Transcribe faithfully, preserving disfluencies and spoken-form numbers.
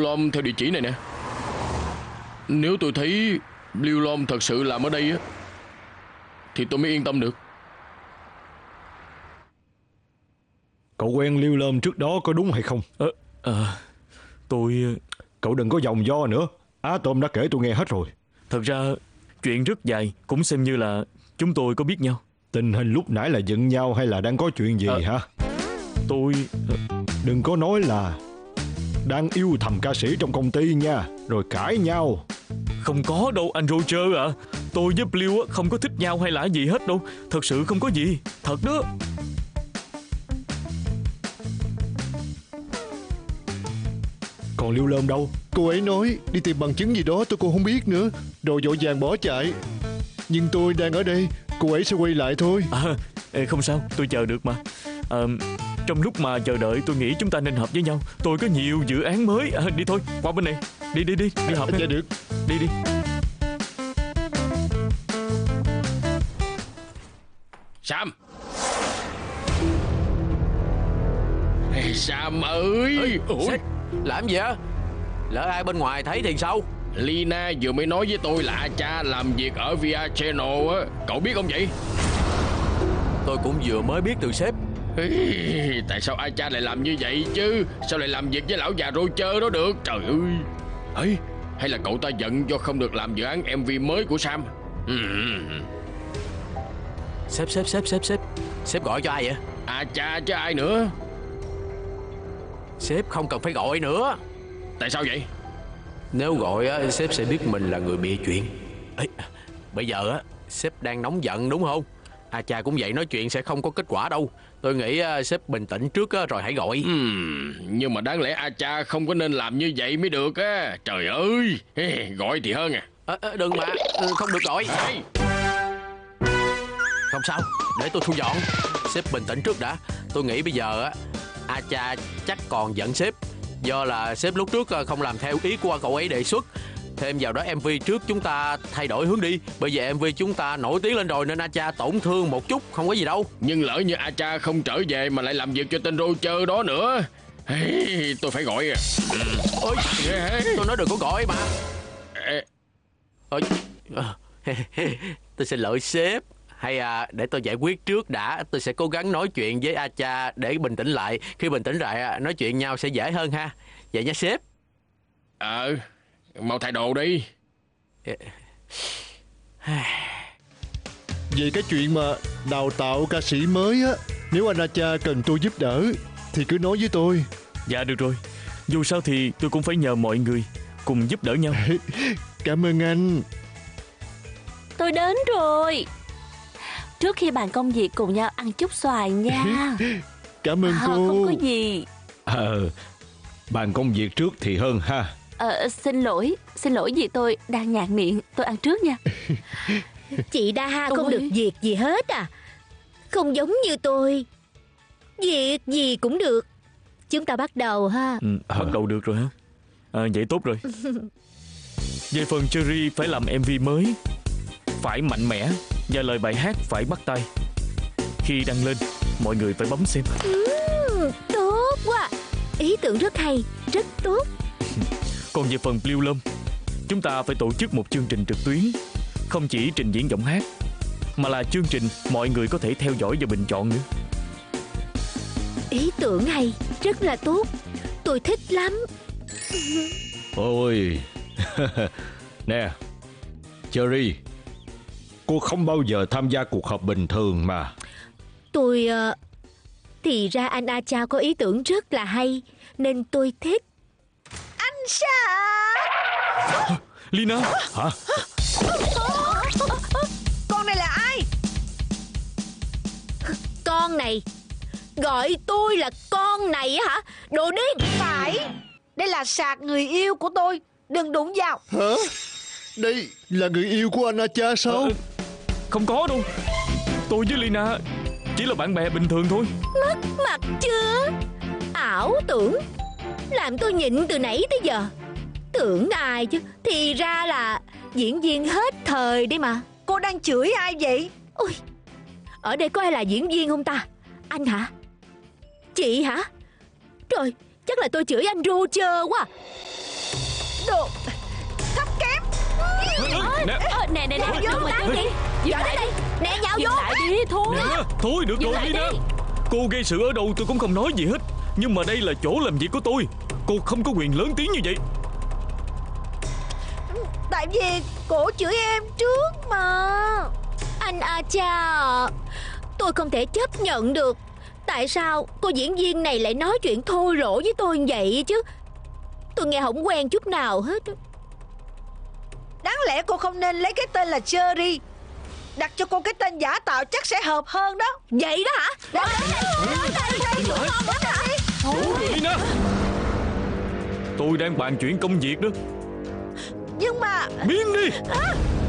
Lom theo địa chỉ này nè. Nếu tôi thấy Lưu Lom thật sự làm ở đây á thì tôi mới yên tâm được. Cậu quen Lưu Lom trước đó có đúng hay không? Ờ, à, tôi... Cậu đừng có vòng vo nữa. Á Tôm đã kể tôi nghe hết rồi. Thật ra chuyện rất dài, cũng xem như là chúng tôi có biết nhau. Tình hình lúc nãy là giận nhau hay là đang có chuyện gì à, hả? Tôi... Đừng có nói là đang yêu thầm ca sĩ trong công ty nha, rồi cãi nhau. Không có đâu anh Roger ạ. à. Tôi với Blue không có thích nhau hay là gì hết đâu. Thật sự không có gì. Thật đó. Còn Lưu Lom đâu? Cô ấy nói đi tìm bằng chứng gì đó tôi cũng không biết nữa, rồi vội vàng bỏ chạy. Nhưng tôi đang ở đây, cô ấy sẽ quay lại thôi. À, không sao, tôi chờ được mà. à, Trong lúc mà chờ đợi tôi nghĩ chúng ta nên hợp với nhau. Tôi có nhiều dự án mới. à, Đi thôi, qua bên này. Đi đi đi, đi hợp. À, dạ được. Đi đi. Sam. Sam ơi. Ê, Ủa? sếp, làm gì á? Lỡ ai bên ngoài thấy thì sao? Lina vừa mới nói với tôi là cha làm việc ở Via Channel á. Cậu biết không vậy? Tôi cũng vừa mới biết từ sếp. Ê, tại sao Acha lại làm như vậy chứ? Sao lại làm việc với lão già Roger đó được? Trời ơi. Ê, hay là cậu ta giận do không được làm dự án em vê mới của Sam? Sếp, sếp, sếp, sếp, sếp Sếp gọi cho ai vậy? Acha chứ ai nữa. Sếp không cần phải gọi nữa. Tại sao vậy? Nếu gọi á, sếp sẽ biết mình là người bịa chuyện. Ê, bây giờ á, sếp đang nóng giận đúng không? À cha cũng vậy, nói chuyện sẽ không có kết quả đâu. Tôi nghĩ uh, sếp bình tĩnh trước uh, rồi hãy gọi. uhm, Nhưng mà đáng lẽ Acha không có nên làm như vậy mới được á. Trời ơi. Gọi thì hơn à. à, à Đừng mà, không được gọi. Hey. Không sao, để tôi thu dọn. Sếp bình tĩnh trước đã. Tôi nghĩ bây giờ á, Acha chắc còn giận sếp do là sếp lúc trước không làm theo ý của cậu ấy đề xuất. Thêm vào đó em vê trước chúng ta thay đổi hướng đi. Bây giờ em vê chúng ta nổi tiếng lên rồi nên Acha tổn thương một chút, không có gì đâu. Nhưng lỡ như Acha không trở về mà lại làm việc cho tên Roger đó nữa. Hey, tôi phải gọi à. Ôi, tôi nói đừng có gọi mà. Ôi, tôi xin lỗi sếp. Hay à, để tôi giải quyết trước đã. Tôi sẽ cố gắng nói chuyện với Acha để bình tĩnh lại. Khi bình tĩnh lại nói chuyện nhau sẽ dễ hơn ha. Vậy nha sếp. Ờ, mau thay đồ đi. Về cái chuyện mà đào tạo ca sĩ mới á, nếu anh Acha cần tôi giúp đỡ thì cứ nói với tôi. Dạ được rồi. Dù sao thì tôi cũng phải nhờ mọi người cùng giúp đỡ nhau. Cảm ơn anh. Tôi đến rồi. Trước khi bàn công việc cùng nhau ăn chút xoài nha. Cảm ơn à, cô. Không có gì. Ờ, bàn công việc trước thì hơn ha. Ờ, xin lỗi. Xin lỗi vì tôi đang nhạt miệng. Tôi ăn trước nha. Chị Daha không Ôi. được việc gì hết à? Không giống như tôi, việc gì cũng được. Chúng ta bắt đầu ha. ừ, Bắt đầu được rồi hả? À, vậy tốt rồi. Về phần Cherry phải làm em vê mới, phải mạnh mẽ và lời bài hát phải bắt tay. Khi đăng lên mọi người phải bấm xem. uhm, Tốt quá. Ý tưởng rất hay, rất tốt. Còn về phần Blue Lom, chúng ta phải tổ chức một chương trình trực tuyến, không chỉ trình diễn giọng hát mà là chương trình mọi người có thể theo dõi và bình chọn nữa. Ý tưởng hay, rất là tốt. Tôi thích lắm. Ôi. Nè Cherry, cô không bao giờ tham gia cuộc họp bình thường mà. Tôi... Uh, thì ra anh Acha có ý tưởng rất là hay nên tôi thích. Anh Sa. Lina. Hả? Con này là ai? Con này? Gọi tôi là con này á hả? Đồ điên. Phải. Đây là Sạc, người yêu của tôi. Đừng đụng vào. Hả? Đây là người yêu của anh Acha sao? Ờ, không có đâu. Tôi với Lina chỉ là bạn bè bình thường thôi. Mất mặt chưa? Ảo tưởng. Làm tôi nhịn từ nãy tới giờ. Tưởng ai chứ. Thì ra là diễn viên hết thời đấy mà. Cô đang chửi ai vậy? Ôi, ở đây có ai là diễn viên không ta? Anh hả? Chị hả? Trời, chắc là tôi chửi anh Roger quá. Nè nè nè, Vô đừng mà đáng dừng gì? đi. Dọn đến đây. Nè nhào Dừng vô. lại đi thôi. Nè, thôi được Dừng rồi lại Lina. đi. Cô gây sự ở đâu tôi cũng không nói gì hết. Nhưng mà đây là chỗ làm việc của tôi. Cô không có quyền lớn tiếng như vậy. Tại vì cổ chửi em trước mà. Anh A Cha à, tôi không thể chấp nhận được. Tại sao cô diễn viên này lại nói chuyện thô lỗ với tôi như vậy chứ? Tôi nghe không quen chút nào hết. Đáng lẽ cô không nên lấy cái tên là Cherry. Đặt cho cô cái tên giả tạo chắc sẽ hợp hơn đó. Vậy đó hả? Đó, Lina, tôi đang bàn chuyện công việc đó. Nhưng mà Biến đi.